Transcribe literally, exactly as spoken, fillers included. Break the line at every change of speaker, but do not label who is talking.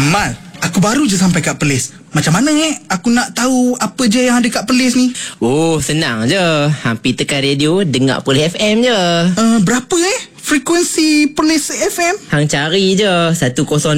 Mal, aku baru je sampai kat Perlis. Macam mana eh aku nak tahu apa je yang ada kat Perlis ni?
Oh, senang je. Hampir tekan radio, dengar Perlis F M je.
Uh, berapa eh frekuensi Perlis F M?
Hang cari je satu kosong